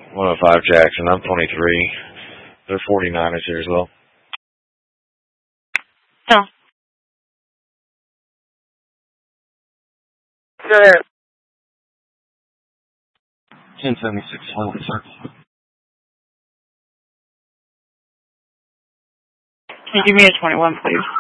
105 Jackson. I'm 23. They're 49ers here as well. No. Go ahead. 1076 Lincoln Circle. Can you give me a 21, please?